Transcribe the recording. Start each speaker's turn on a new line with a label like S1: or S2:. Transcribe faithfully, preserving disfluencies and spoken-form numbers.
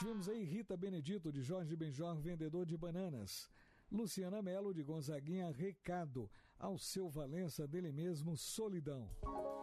S1: Tivemos aí Rita Benedito, de Jorge Benjor, Vendedor de Bananas. Luciana Melo, de Gonzaguinha, Recado. Alceu Valença, dele mesmo, Solidão.